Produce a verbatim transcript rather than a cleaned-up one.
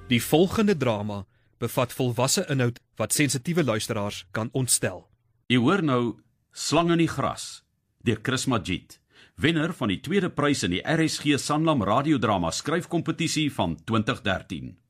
Die volgende drama bevat volwasse inhoud wat sensitiewe luisteraars kan ontstel. Jy hoor nou Slang in die gras, deur Chris Magid, wenner van die tweede prys in die R S G Sanlam radiodrama skryfkompetisie van twintig dertien.